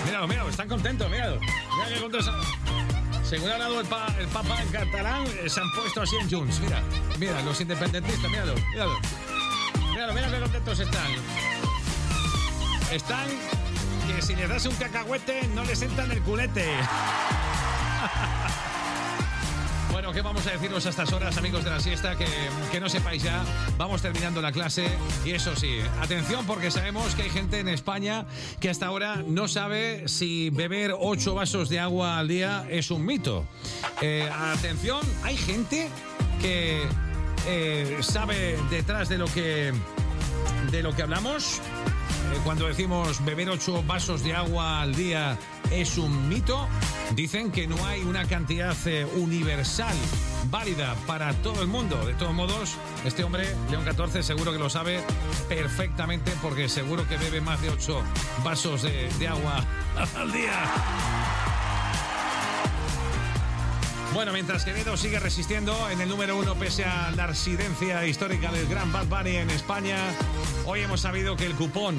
Míralo, están contentos, míralo. Mira qué contentos. Según ha hablado el Papa en catalán, se han puesto así en Junts. Mira, los independentistas, mira qué contentos están. Están que si les das un cacahuete no les entran el culete. Bueno, ¿qué vamos a deciros a estas horas, amigos de la siesta? Que no sepáis ya, vamos terminando la clase. Y eso sí, atención, porque sabemos que hay gente en España que hasta ahora no sabe si beber 8 vasos de agua al día es un mito. Atención, hay gente que sabe detrás de lo que hablamos. Cuando decimos beber 8 vasos de agua al día es un mito, dicen que no hay una cantidad universal válida para todo el mundo. De todos modos, este hombre, León 14, seguro que lo sabe perfectamente, porque seguro que bebe más de 8 vasos de agua al día. Bueno, mientras Quevedo sigue resistiendo en el número 1 pese a la residencia histórica del gran Bad Bunny en España, hoy hemos sabido que el cupón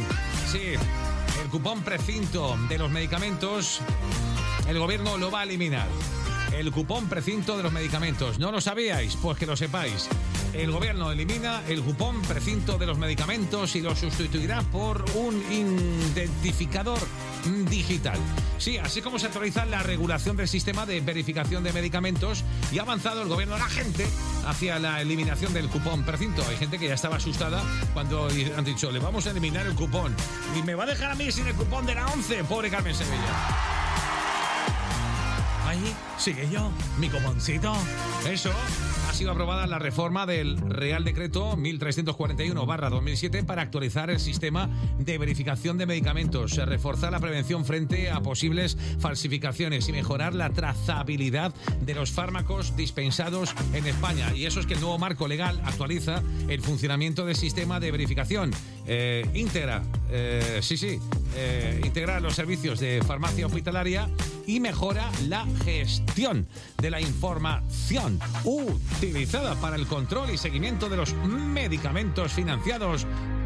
precinto de los medicamentos, el gobierno lo va a eliminar. El cupón precinto de los medicamentos. ¿No lo sabíais? Pues que lo sepáis. El gobierno elimina el cupón precinto de los medicamentos y lo sustituirá por un identificador digital. Sí, así como se actualiza la regulación del sistema de verificación de medicamentos y ha avanzado el gobierno de la gente hacia la eliminación del cupón precinto. Hay gente que ya estaba asustada cuando han dicho, le vamos a eliminar el cupón. Y me va a dejar a mí sin el cupón de la 11, pobre Carmen Sevilla. Ahí sigue yo, mi cuponcito. Eso, ha sido aprobada la reforma del Real Decreto 1341/2007 para actualizar el sistema de verificación de medicamentos, reforzar la prevención frente a posibles falsificaciones y mejorar la trazabilidad de los fármacos dispensados en España. Y eso es que el nuevo marco legal actualiza el funcionamiento del sistema de verificación. Integra los servicios de farmacia hospitalaria y mejora la gestión de la información utilizada para el control y seguimiento de los medicamentos financiados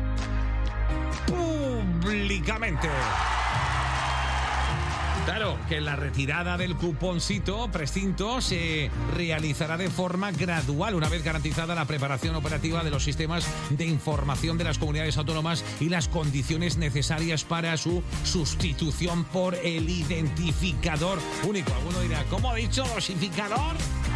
públicamente. Claro, que la retirada del cuponcito precinto se realizará de forma gradual una vez garantizada la preparación operativa de los sistemas de información de las comunidades autónomas y las condiciones necesarias para su sustitución por el identificador único. Alguno dirá, ¿cómo ha dicho dosificador?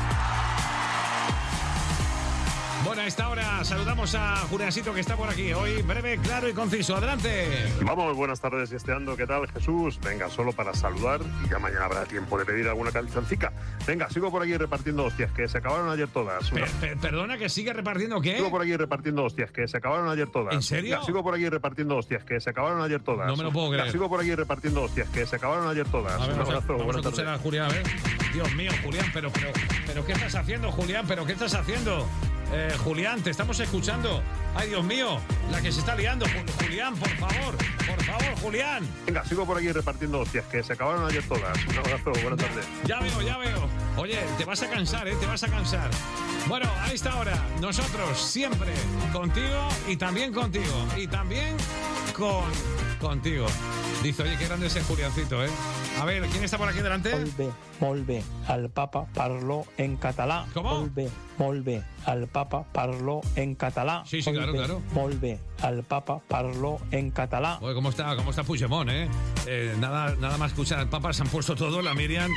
Bueno, a esta hora saludamos a Juliancito, que está por aquí. Hoy breve, claro y conciso. Adelante. Vamos, buenas tardes, Esteando. ¿Qué tal, Jesús? Venga, solo para saludar y ya mañana habrá tiempo de pedir alguna cancioncica. Venga, sigo por aquí repartiendo hostias, que se acabaron ayer todas. Perdona, ¿que sigue repartiendo qué? Sigo por aquí repartiendo hostias, que se acabaron ayer todas. ¿En serio? Venga, sigo por aquí repartiendo hostias, que se acabaron ayer todas. No me lo puedo creer. Venga, sigo por aquí repartiendo hostias, que se acabaron ayer todas. A ver, vamos a escuchar a Julián, a ver. Dios mío, Julián, pero ¿qué estás haciendo, Julián? ¿Pero qué estás haciendo? Julián, te estamos escuchando. Ay, Dios mío, la que se está liando. Julián, por favor, Julián. Venga, sigo por aquí repartiendo hostias, que se acabaron ayer todas. Un abrazo, buenas tardes. Ya veo. Oye, te vas a cansar, te vas a cansar. Bueno, a esta hora, nosotros siempre contigo y también contigo. Y también contigo. Dice, oye, qué grande ese Juliancito, ¿eh? A ver, ¿quién está por aquí delante? Molve, al Papa parló en catalán. ¿Cómo? Molve, al Papa parló en catalán. Sí, claro. Molve, al Papa parló en catalán. Oye, ¿cómo está Puigdemont, eh? Nada más escuchar al Papa, se han puesto todo, la Miriam...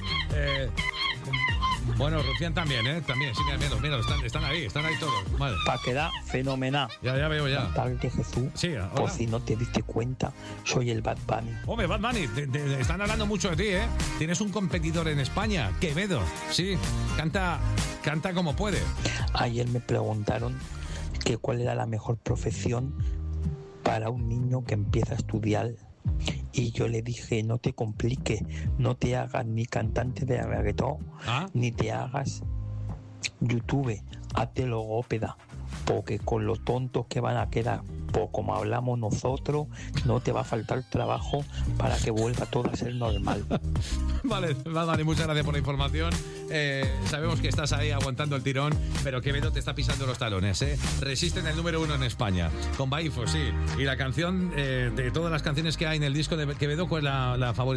Bueno, Rufián también, También, sí, mira, están ahí todos. Vale. Para quedar fenomenal. Ya veo, ya. Tal que Jesús. Sí, ahora. Por si no te diste cuenta, soy el Bad Bunny. Hombre, Bad Bunny, te están hablando mucho de ti, ¿eh? Tienes un competidor en España, Quevedo. Sí, canta como puede. Ayer me preguntaron que cuál era la mejor profesión para un niño que empieza a estudiar. Y yo le dije, no te compliques, no te hagas ni cantante de reggaetón, ni te hagas YouTube, hazte logópeda, porque con los tontos que van a quedar, pues como hablamos nosotros, no te va a faltar trabajo para que vuelva todo a ser normal. Vale, muchas gracias por la información. Sabemos que estás ahí aguantando el tirón, pero Quevedo te está pisando los talones, ¿eh? Resisten el número 1 en España, con Baifo, sí. Y la canción, de todas las canciones que hay en el disco de Quevedo, ¿cuál es la favorita?